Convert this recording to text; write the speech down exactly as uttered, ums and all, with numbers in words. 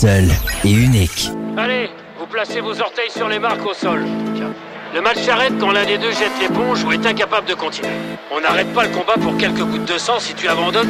seul et unique. Allez, vous placez vos orteils sur les marques au sol. Le match s'arrête quand l'un des deux jette l'éponge ou est incapable de continuer. On n'arrête pas le combat pour quelques gouttes de sang si tu abandonnes.